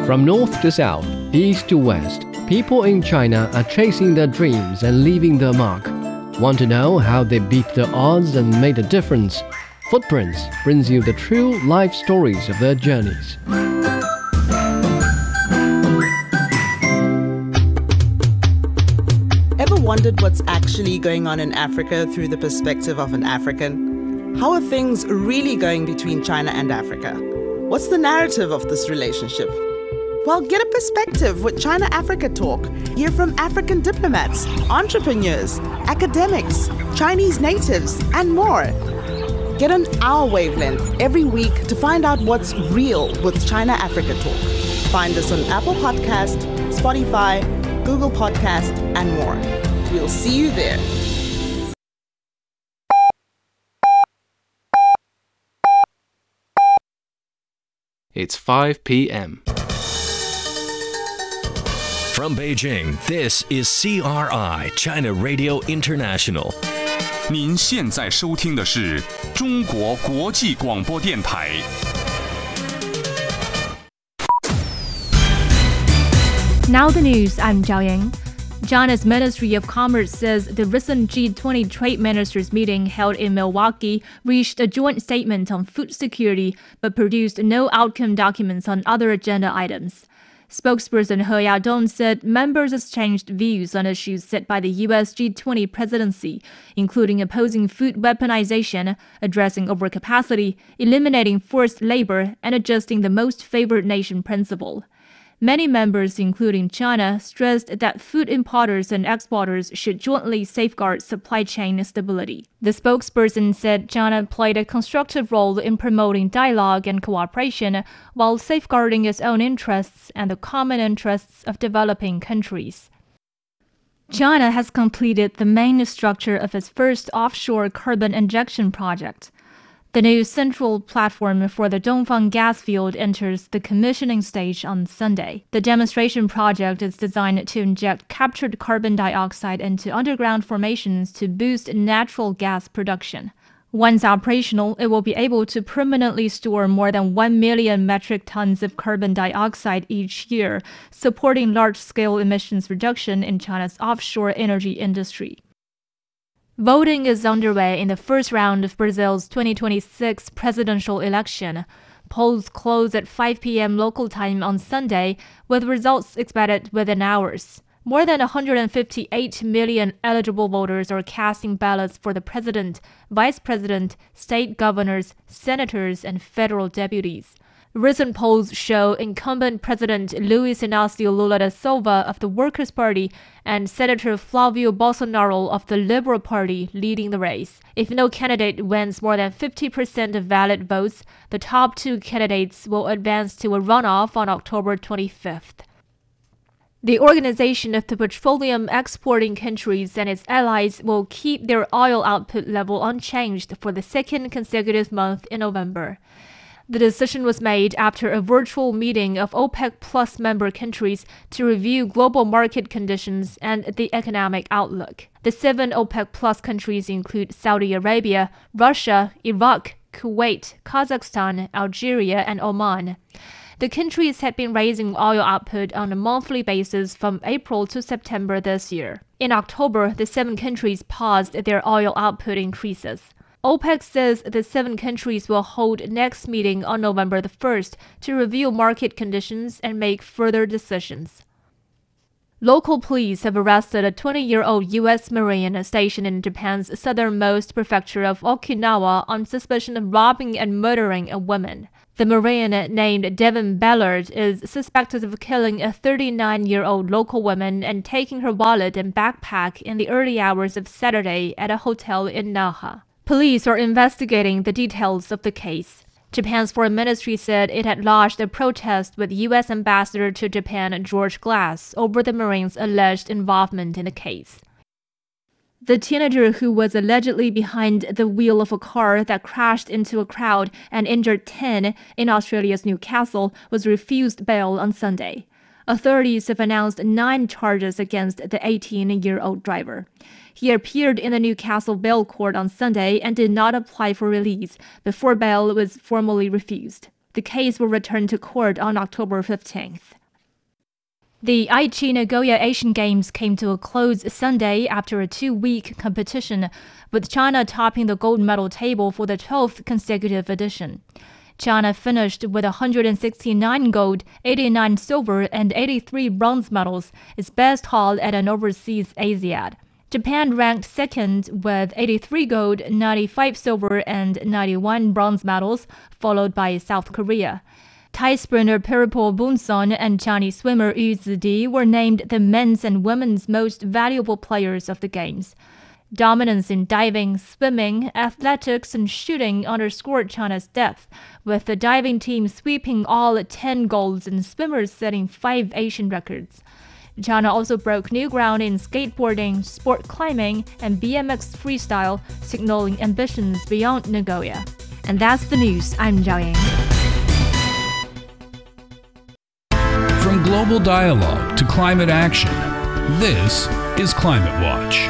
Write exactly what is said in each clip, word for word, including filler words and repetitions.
From north to south, east to west, people in China are chasing their dreams and leaving their mark. Want to know how they beat the odds and made a difference? Footprints brings you the true life stories of their journeys. Ever wondered what's actually going on in Africa through the perspective of an African? How are things really going between China and Africa? What's the narrative of this relationship? Well, get a perspective with China-Africa Talk. Hear from African diplomats, entrepreneurs, academics, Chinese natives, and more. Get on our wavelength every week to find out what's real with China-Africa Talk. Find us on Apple Podcast, Spotify, Google Podcast, and more. We'll see you there. It's five p.m. From Beijing, this is C R I, China Radio International. 您现在收听的是中国国际广播电台。 Now the news, I'm Zhao Yang. China's Ministry of Commerce says the recent G twenty trade ministers meeting held in Milwaukee reached a joint statement on food security, but produced no outcome documents on other agenda items. Spokesperson He Yadong said members exchanged views on issues set by the U S G twenty presidency, including opposing food weaponization, addressing overcapacity, eliminating forced labor, and adjusting the most favored nation principle. Many members, including China, stressed that food importers and exporters should jointly safeguard supply chain stability. The spokesperson said China played a constructive role in promoting dialogue and cooperation while safeguarding its own interests and the common interests of developing countries. China has completed the main structure of its first offshore carbon injection project. The new central platform for the Dongfang gas field enters the commissioning stage on Sunday. The demonstration project is designed to inject captured carbon dioxide into underground formations to boost natural gas production. Once operational, it will be able to permanently store more than one million metric tons of carbon dioxide each year, supporting large-scale emissions reduction in China's offshore energy industry. Voting is underway in the first round of Brazil's twenty twenty-six presidential election. Polls close at five p.m. local time on Sunday, with results expected within hours. More than one hundred fifty-eight million eligible voters are casting ballots for the president, vice president, state governors, senators, and federal deputies. Recent polls show incumbent President Luiz Inácio Lula da Silva of the Workers' Party and Senator Flávio Bolsonaro of the Liberal Party leading the race. If no candidate wins more than fifty percent of valid votes, the top two candidates will advance to a runoff on October twenty-fifth. The Organization of the Petroleum Exporting Countries and its allies will keep their oil output level unchanged for the second consecutive month in November. The decision was made after a virtual meeting of OPEC Plus member countries to review global market conditions and the economic outlook. The seven OPEC Plus countries include Saudi Arabia, Russia, Iraq, Kuwait, Kazakhstan, Algeria, and Oman. The countries had been raising oil output on a monthly basis from April to September this year. In October, the seven countries paused their oil output increases. OPEC says the seven countries will hold next meeting on November the first to review market conditions and make further decisions. Local police have arrested a twenty-year-old U S Marine stationed in Japan's southernmost prefecture of Okinawa on suspicion of robbing and murdering a woman. The Marine, named Devin Ballard, is suspected of killing a thirty-nine-year-old local woman and taking her wallet and backpack in the early hours of Saturday at a hotel in Naha. Police are investigating the details of the case. Japan's foreign ministry said it had lodged a protest with U S Ambassador to Japan George Glass over the Marine's alleged involvement in the case. The teenager who was allegedly behind the wheel of a car that crashed into a crowd and injured ten in Australia's Newcastle was refused bail on Sunday. Authorities have announced nine charges against the eighteen-year-old driver. He appeared in the Newcastle bail court on Sunday and did not apply for release before bail was formally refused. The case will return to court on October fifteenth. The Aichi Nagoya Asian Games came to a close Sunday after a two-week competition, with China topping the gold medal table for the twelfth consecutive edition. China finished with one hundred sixty-nine gold, eighty-nine silver, and eighty-three bronze medals, its best haul at an overseas Asiad. Japan ranked second with eighty-three gold, ninety-five silver, and ninety-one bronze medals, followed by South Korea. Thai sprinter Pirapol Bunson and Chinese swimmer Yu Zidi were named the men's and women's most valuable players of the Games. Dominance in diving, swimming, athletics, and shooting underscored China's depth, with the diving team sweeping all ten golds and swimmers setting five Asian records. China also broke new ground in skateboarding, sport climbing, and B M X freestyle, signaling ambitions beyond Nagoya. And that's the news. I'm Zhao Yang. From global dialogue to climate action, this is Climate Watch.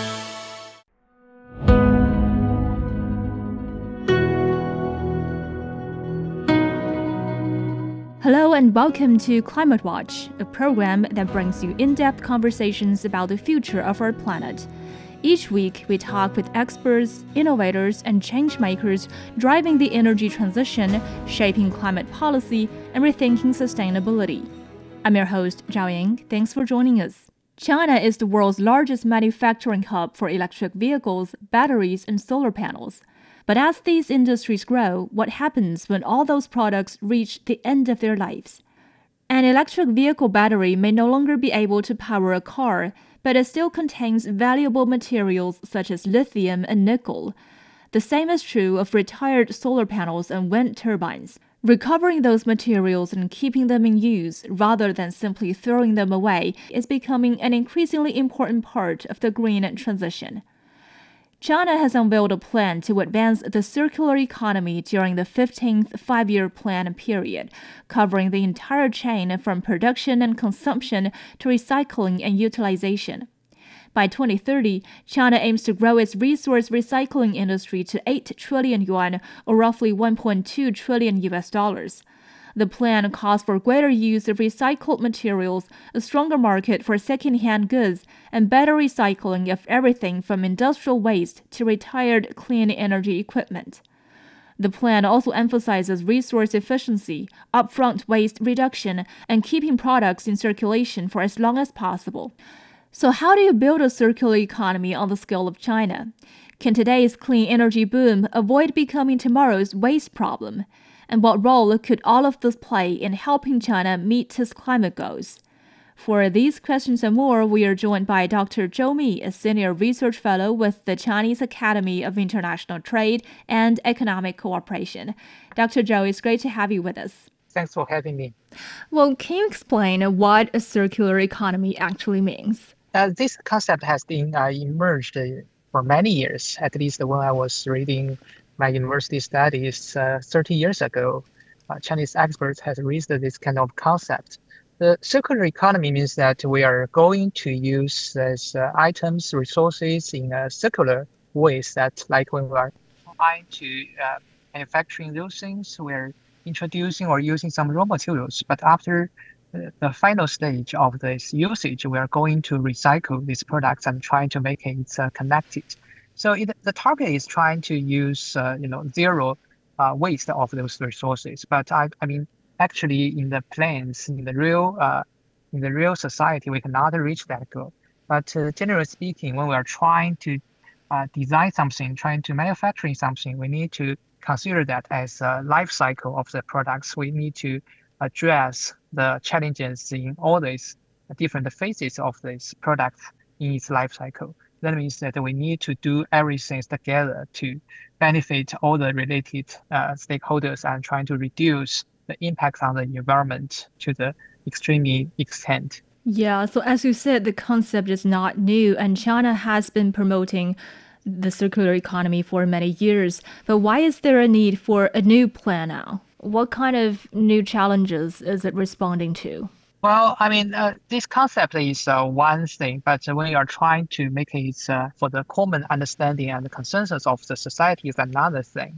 Hello and welcome to Climate Watch, a program that brings you in-depth conversations about the future of our planet. Each week, we talk with experts, innovators, and changemakers driving the energy transition, shaping climate policy, and rethinking sustainability. I'm your host, Zhao Yang. Thanks for joining us. China is the world's largest manufacturing hub for electric vehicles, batteries, and solar panels. But as these industries grow, what happens when all those products reach the end of their lives? An electric vehicle battery may no longer be able to power a car, but it still contains valuable materials such as lithium and nickel. The same is true of retired solar panels and wind turbines. Recovering those materials and keeping them in use, rather than simply throwing them away, is becoming an increasingly important part of the green transition. China has unveiled a plan to advance the circular economy during the fifteenth five-year plan period, covering the entire chain from production and consumption to recycling and utilization. By twenty thirty, China aims to grow its resource recycling industry to eight trillion yuan, or roughly one point two trillion U S dollars. The plan calls for greater use of recycled materials, a stronger market for second-hand goods, and better recycling of everything from industrial waste to retired clean energy equipment. The plan also emphasizes resource efficiency, upfront waste reduction, and keeping products in circulation for as long as possible. So how do you build a circular economy on the scale of China? Can today's clean energy boom avoid becoming tomorrow's waste problem? And what role could all of this play in helping China meet its climate goals? For these questions and more, we are joined by Doctor Zhou Mi, a senior research fellow with the Chinese Academy of International Trade and Economic Cooperation. Doctor Zhou, it's great to have you with us. Thanks for having me. Well, can you explain what a circular economy actually means? Uh, this concept has been uh, emerged for many years, at least when I was reading my university studies uh, thirty years ago. Uh, Chinese experts have raised this kind of concept. The circular economy means that we are going to use these uh, items, resources in a circular ways, that like when we are trying to uh, manufacturing those things, we're introducing or using some raw materials. But after uh, the final stage of this usage, we are going to recycle these products and trying to make it uh, connected. So it, the target is trying to use, uh, you know, zero uh, waste of those resources. But I, I mean, actually, in the plans, in the real, uh, in the real society, we cannot reach that goal. But uh, generally speaking, when we are trying to uh, design something, trying to manufacture something, we need to consider that as a life cycle of the products. We need to address the challenges in all these different phases of this product in its life cycle. That means that we need to do everything together to benefit all the related uh, stakeholders and trying to reduce the impact on the environment to the extreme extent. Yeah, so as you said, the concept is not new, and China has been promoting the circular economy for many years. But why is there a need for a new plan now? What kind of new challenges is it responding to? Well, I mean, uh, this concept is uh, one thing, but when you are trying to make it uh, for the common understanding and the consensus of the society is another thing.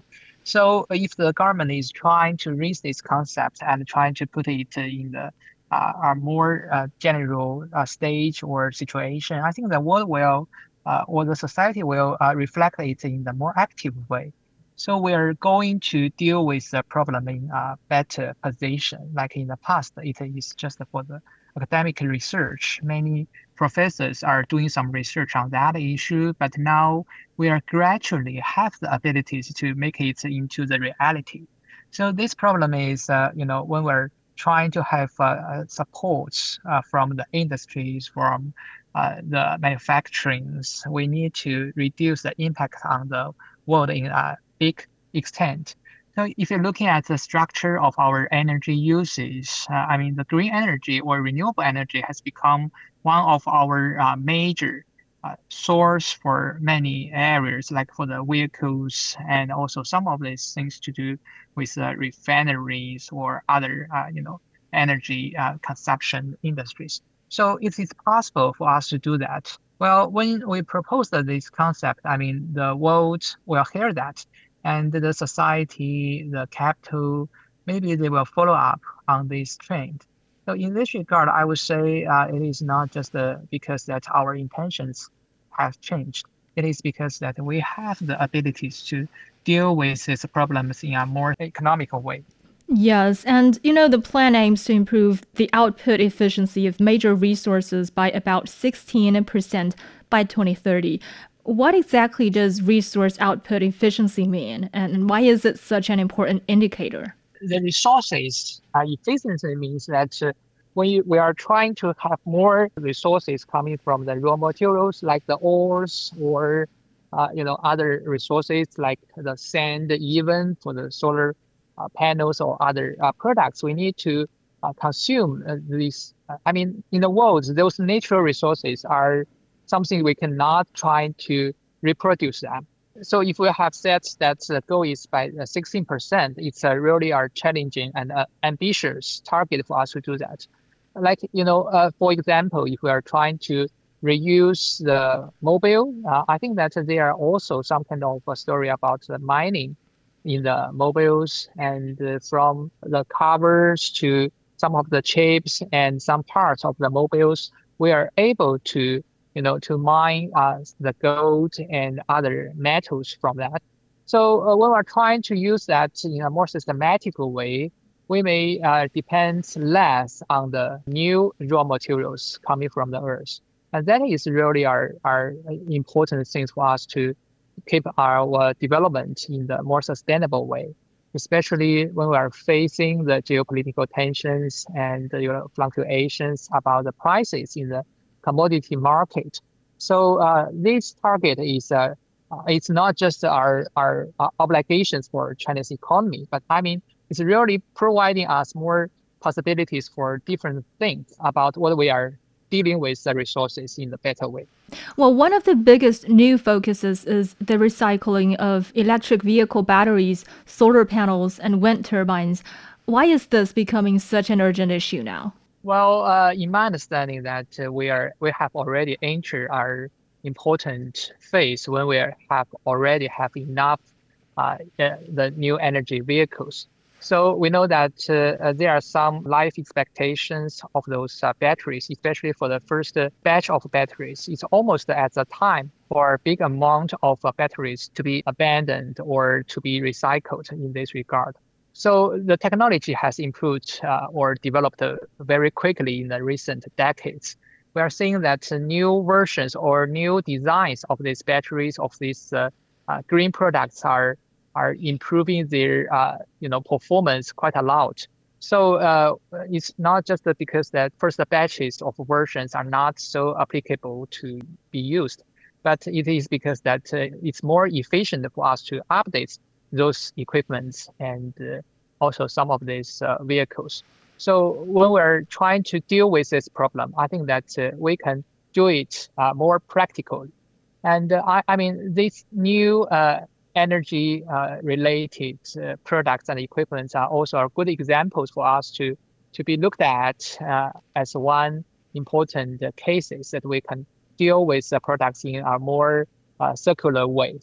So if the government is trying to raise this concept and trying to put it in the uh, a more uh, general uh, stage or situation, I think the world will uh, or the society will uh, reflect it in the more active way. So we are going to deal with the problem in a better position. Like in the past, it is just for the academic research. Many professors are doing some research on that issue, but now we are gradually have the abilities to make it into the reality. So this problem is, uh, you know, when we're trying to have uh, support uh, from the industries, from uh, the manufacturing, we need to reduce the impact on the world in a big extent. So if you're looking at the structure of our energy usage, uh, I mean, the green energy or renewable energy has become one of our uh, major uh, source for many areas, like for the vehicles and also some of these things to do with uh, refineries or other, uh, you know, energy uh, consumption industries. So it is possible for us to do that. Well, when we proposed this concept, I mean, the world will hear that, and the society, the capital, maybe they will follow up on this trend. So in this regard, I would say uh, it is not just uh, because that our intentions have changed. It is because that we have the abilities to deal with these problems in a more economical way. Yes, and you know, the plan aims to improve the output efficiency of major resources by about sixteen percent by twenty thirty. What exactly does resource output efficiency mean, and why is it such an important indicator? The resources uh, efficiency means that uh, when you, we are trying to have more resources coming from the raw materials like the ores or uh, you know other resources like the sand, even for the solar uh, panels or other uh, products, we need to uh, consume uh, these. Uh, I mean, in the world, those natural resources are something we cannot try to reproduce them. So if we have set that the goal is by sixteen percent, it's a really a challenging and uh, ambitious target for us to do that. Like, you know, uh, for example, if we are trying to reuse the mobile, uh, I think that there are also some kind of a story about the mining in the mobiles, and uh, from the covers to some of the chips and some parts of the mobiles, we are able to you know, to mine uh, the gold and other metals from that. So uh, when we're trying to use that in a more systematic way, we may uh, depend less on the new raw materials coming from the earth. And that is really our, our important things for us to keep our development in the more sustainable way, especially when we are facing the geopolitical tensions and you know, fluctuations about the prices in the commodity market. So uh, this target is uh, uh, it's not just our our uh, obligations for China's economy, but I mean it's really providing us more possibilities for different things about what we are dealing with the resources in a better way. Well, one of the biggest new focuses is the recycling of electric vehicle batteries, solar panels, and wind turbines. Why is this becoming such an urgent issue now? Well, uh, in my understanding that uh, we are we have already entered our important phase when we are, have already have enough uh, the new energy vehicles. So we know that uh, there are some life expectations of those uh, batteries, especially for the first uh, batch of batteries. It's almost at the time for a big amount of uh, batteries to be abandoned or to be recycled in this regard. So the technology has improved uh, or developed uh, very quickly in the recent decades. We are seeing that uh, new versions or new designs of these batteries, of these uh, uh, green products are are improving their uh, you know performance quite a lot. So uh, it's not just because that first batches of versions are not so applicable to be used, but it is because that uh, it's more efficient for us to update those equipments and uh, also some of these uh, vehicles. So when we're trying to deal with this problem, I think that uh, we can do it uh, more practically. And uh, I, I mean, these new uh, energy uh, related uh, products and equipments are also good examples for us to, to be looked at uh, as one important uh, cases that we can deal with the products in a more uh, circular ways.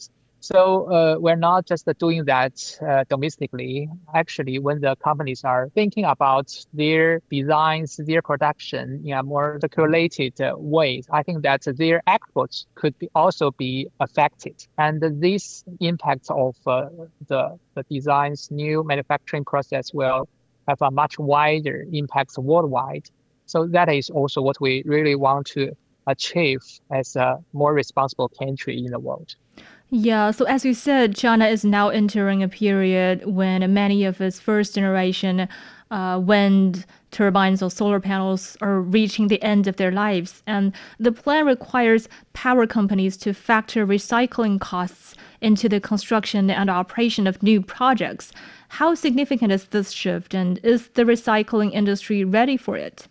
So uh, we're not just doing that uh, domestically. Actually, when the companies are thinking about their designs, their production in a more calculated uh, ways, I think that their exports could be also be affected. And this impact of uh, the, the design's new manufacturing process will have a much wider impact worldwide. So that is also what we really want to achieve as a more responsible country in the world. Yeah, so as you said, China is now entering a period when many of its first generation uh, wind turbines or solar panels are reaching the end of their lives. And the plan requires power companies to factor recycling costs into the construction and operation of new projects. How significant is this shift, and is the recycling industry ready for it?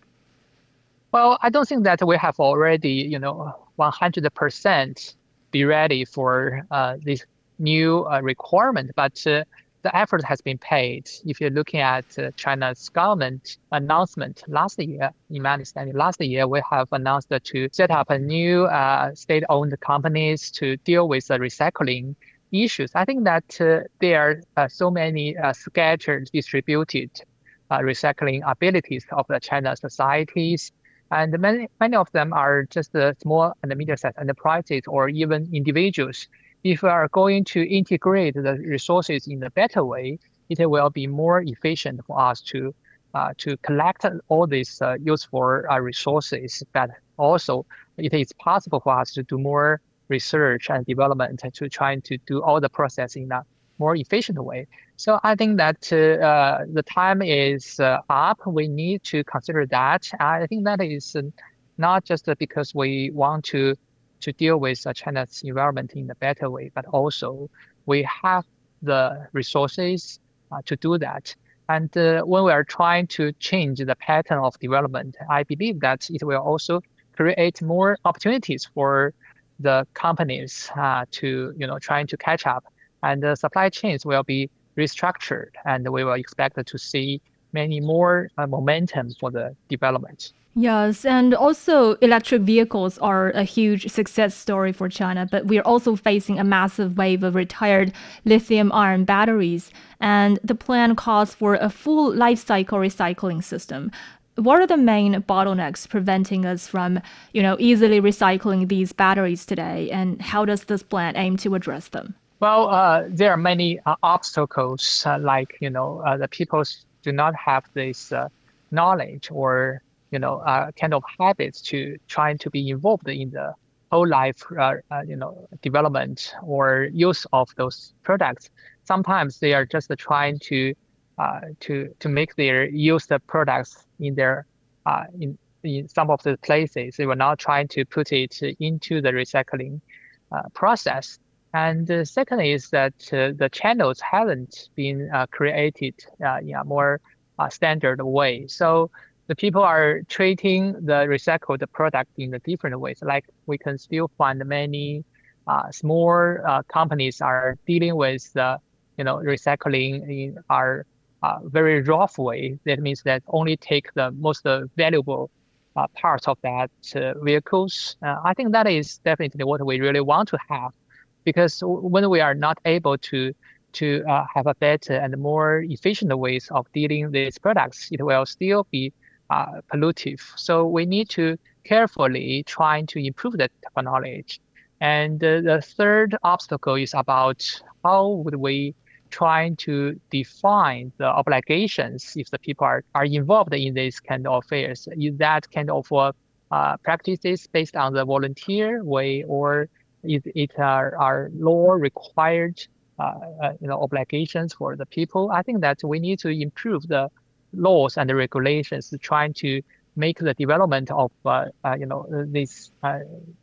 Well, I don't think that we have already, you know, one hundred percent be ready for uh, this new uh, requirement, but uh, the effort has been paid. If you're looking at uh, China's government announcement last year, in my understanding, last year we have announced to set up a new uh, state-owned companies to deal with the recycling issues. I think that uh, there are uh, so many uh, scattered, distributed uh, recycling abilities of the China societies. And many, many of them are just the small and medium-sized enterprises or even individuals. If we are going to integrate the resources in a better way, it will be more efficient for us to uh, to collect all these uh, useful uh, resources. But also, it is possible for us to do more research and development to try to do all the process in a more efficient way. So I think that uh, the time is uh, up. We need to consider that. I think that is not just because we want to to deal with uh, China's environment in a better way, but also we have the resources uh, to do that. And uh, when we are trying to change the pattern of development, I believe that it will also create more opportunities for the companies uh, to, you know, trying to catch up. And the supply chains will be restructured, and we will expect to see many more uh, momentum for the development. Yes, and also electric vehicles are a huge success story for China, but we are also facing a massive wave of retired lithium-ion batteries, and the plan calls for a full life cycle recycling system. What are the main bottlenecks preventing us from, you know, easily recycling these batteries today, and how does this plan aim to address them? Well, uh, there are many uh, obstacles, uh, like, you know, uh, the people do not have this uh, knowledge or, you know, uh, kind of habits to trying to be involved in the whole life, uh, uh, you know, development or use of those products. Sometimes they are just trying to uh, to to make their used products in their uh, in in some of the places. They were not trying to put it into the recycling uh, process. And the second is that uh, the channels haven't been uh, created uh, in a more uh, standard way. So the people are treating the recycled product in a different ways. Like we can still find many uh, small uh, companies are dealing with the, you know, recycling in our uh, very rough way. That means that only take the most uh, valuable uh, parts of that uh, vehicles. Uh, I think that is definitely what we really want to have. Because when we are not able to to uh, have a better and more efficient ways of dealing with these products, it will still be uh, pollutive. So we need to carefully try to improve that technology. And uh, the third obstacle is about how would we try to define the obligations if the people are, are involved in this kind of affairs. Is that kind of uh, practices based on the volunteer way, or It, it are, are law required, uh, uh, you know, obligations for the people. I think that we need to improve the laws and the regulations, trying to make the development of, uh, uh, you know, this uh,